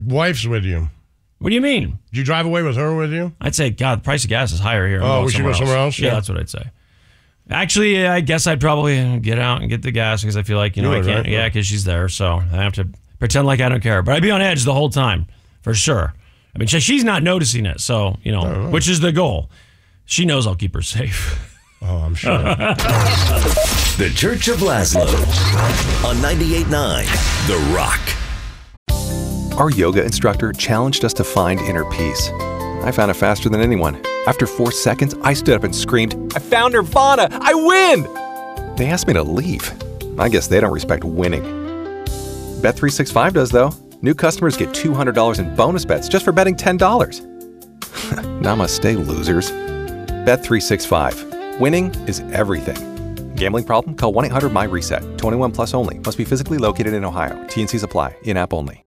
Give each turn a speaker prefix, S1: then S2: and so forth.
S1: wife's with you.
S2: What do you mean?
S1: Did you drive away with her with you?
S2: I'd say, God, the price of gas is higher here.
S1: Oh, we should go somewhere else?
S2: Yeah, that's what I'd say. Actually, I guess I'd probably get out and get the gas because I feel like, I can't. Right? Yeah, because she's there. So I have to pretend like I don't care. But I'd be on edge the whole time, for sure. I mean, she's not noticing it. So, which is the goal. She knows I'll keep her safe.
S1: Oh, I'm sure.
S3: The Church of Laszlo on 98.9 The Rock.
S4: Our yoga instructor challenged us to find inner peace. I found it faster than anyone. After 4 seconds, I stood up and screamed, "I found Nirvana! I win!" They asked me to leave. I guess they don't respect winning. Bet365 does, though. New customers get $200 in bonus bets just for betting $10. Namaste, losers. Bet365. Winning is everything. Gambling problem? Call 1-800-MY-RESET. 21 plus only. Must be physically located in Ohio. T&Cs apply. In-app only.